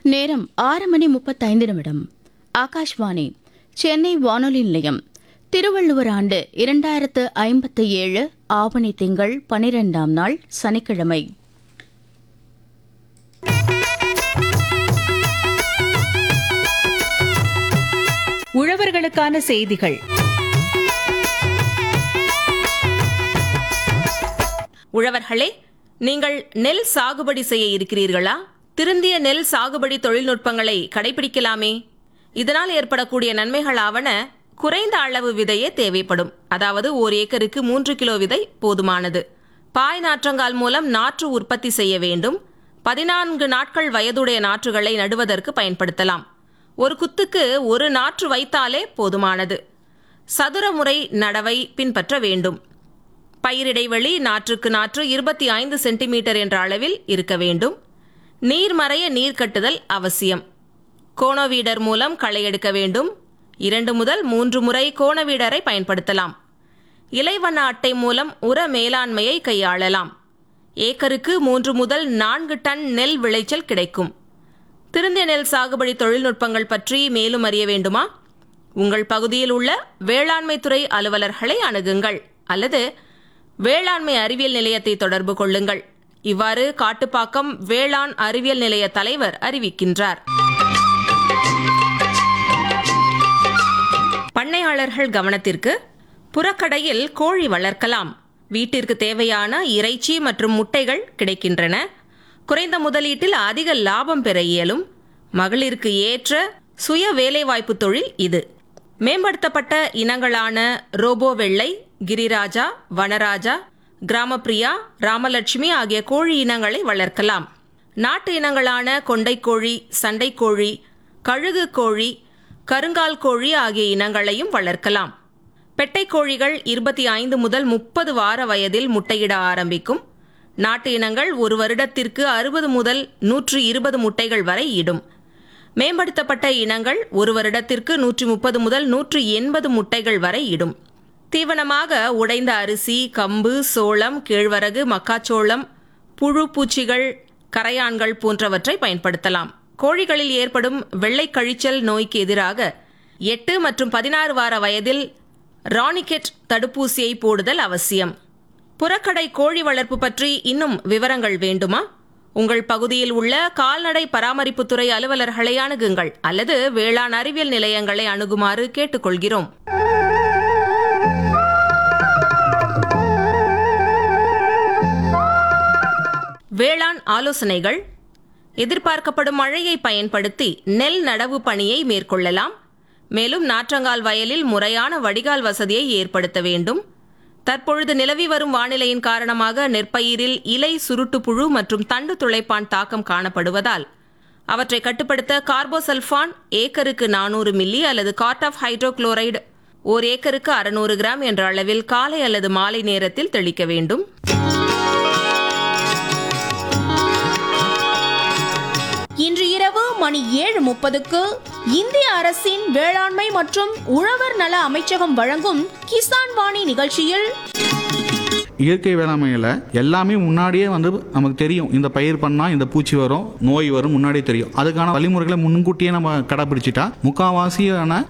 நேரம் 6:35. ஆகாஷ்வாணி சென்னை வானொலி நிலையம். திருவள்ளுவர் ஆண்டு 2057 ஆவணி திங்கள் 12ஆம் நாள் சனிக்கிழமை. உழவர்களுக்கான செய்திகள். உழவர்களே, நீங்கள் நெல் சாகுபடி செய்ய இருக்கிறீர்களா? திருந்திய நெல் சாகுபடி தொழில்நுட்பங்களை கடைபிடிக்கலாமே. இதனால் ஏற்படக்கூடிய நன்மைகளாவன குறைந்த அளவு விதையே தேவைப்படும். அதாவது 1 ஏக்கருக்கு 3 கிலோ விதை போதுமானது. பாய் நாற்றங்கால் மூலம் நாற்று உற்பத்தி செய்ய வேண்டும். 14 நாட்கள் வயதுடைய நாற்றுகளை நடுவதற்கு பயன்படுத்தலாம். ஒரு குத்துக்கு ஒரு நாற்று வைத்தாலே போதுமானது. சதுர முறை நடவை பின்பற்ற வேண்டும். பயிரிடைவெளி நாற்றுக்கு நாற்று 25 சென்டிமீட்டர் என்ற அளவில் இருக்க வேண்டும். நீர்மறைய நீர் கட்டுதல் அவசியம். கோணவீடர் மூலம் களை எடுக்க வேண்டும். 2 முதல் 3 முறை கோணவீடரை பயன்படுத்தலாம். இலைவண்ண அட்டை மூலம் உர மேலாண்மையை கையாளலாம். ஏக்கருக்கு 3 முதல் 4 டன் நெல் விளைச்சல் கிடைக்கும். திருந்திய நெல் சாகுபடி தொழில்நுட்பங்கள் பற்றி மேலும் அறிய வேண்டுமா? உங்கள் பகுதியில் உள்ள வேளாண்மை துறை அலுவலர்களை அணுகுங்கள் அல்லது வேளாண்மை அறிவியல் நிலையத்தை தொடர்பு கொள்ளுங்கள். இவ்வாறு காட்டுப்பாக்கம் வேளாண் அறிவியல் நிலைய தலைவர் அறிவிக்கின்றார். பண்ணையாளர்கள் கவனத்திற்கு. புறக்கடையில் கோழி வளர்க்கலாம். வீட்டிற்கு தேவையான இறைச்சி மற்றும் முட்டைகள் கிடைக்கின்றன. குறைந்த முதலீட்டில் அதிக லாபம் பெற இயலும். மகளிருக்கு ஏற்ற சுய வேலைவாய்ப்பு தொழில் இது. மேம்படுத்தப்பட்ட இனங்களான ரோபோ வெள்ளை, கிரிராஜா, வனராஜா, கிராமப்பிரியா, ராமலட்சுமி ஆகிய கோழி இனங்களை வளர்க்கலாம். நாட்டு இனங்களான கொண்டைக்கோழி, சண்டைக்கோழி, கழுகு கோழி, கருங்கால் கோழி ஆகிய இனங்களையும் வளர்க்கலாம். பெட்டை கோழிகள் 25 முதல் 30 வார வயதில் முட்டையிட ஆரம்பிக்கும். நாட்டு இனங்கள் ஒரு வருடத்திற்கு 60 முதல் 120 முட்டைகள் வரை இடும். மேம்படுத்தப்பட்ட இனங்கள் ஒரு வருடத்திற்கு 130 முதல் 180 முட்டைகள் வரை இடும். தீவனமாக உடைந்த அரிசி, கம்பு, சோளம், கேழ்வரகு, மக்காச்சோளம், புழு பூச்சிகள், கரையான்கள் போன்றவற்றை பயன்படுத்தலாம். கோழிகளில் ஏற்படும் வெள்ளை கழிச்சல் நோய்க்கு எதிராக 8 மற்றும் 16 வார வயதில் ராணிகெட் தடுப்பூசியை போடுதல் அவசியம். புறக்கடை கோழி வளர்ப்பு பற்றி இன்னும் விவரங்கள் வேண்டுமா? உங்கள் பகுதியில் உள்ள கால்நடை பராமரிப்புத்துறை அலுவலர்களை அணுகுங்கள் அல்லது வேளாண் அறிவியல் நிலையங்களை அணுகுமாறு கேட்டுக்கொள்கிறோம். வேளாண் ஆலோசனைகள். எதிர்பார்க்கப்படும் மழையை பயன்படுத்தி நெல் நடவு பணியை மேற்கொள்ளலாம். மேலும் நாற்றங்கால் வயலில் முறையான வடிகால் வசதியை ஏற்படுத்த வேண்டும். தற்பொழுது நிலவி வரும் வானிலையின் காரணமாக நெற்பயிரில் இலை சுருட்டு புழு மற்றும் தண்டு துளைப்பான் தாக்கம் காணப்படுவதால் அவற்றை கட்டுப்படுத்த கார்போசல்ஃபான் ஏக்கருக்கு 400 மில்லி அல்லது கார்ட் ஆஃப் ஹைட்ரோகுளோரைடு 1 ஏக்கருக்கு 600 கிராம் என்ற அளவில் காலை அல்லது மாலை நேரத்தில் தெளிக்க வேண்டும். இன்று இரவு மணி 7:30க்கு இந்திய அரசின் வேளாண்மை மற்றும் உழவர் நல அமைச்சகம் வழங்கும் கிசான் வாணி நிகழ்ச்சியில் இயற்கை வேளாண்மையில் எல்லாமே முன்னாடியே நமக்கு தெரியும். இந்த பயிர் பண்ணால் இந்த பூச்சி வரும், நோய் வரும், முன்னாடியே தெரியும். அதுக்கான வழிமுறைகளை முன்கூட்டியே நம்ம கடைபிடிச்சிட்டா முக்கால்வாசியான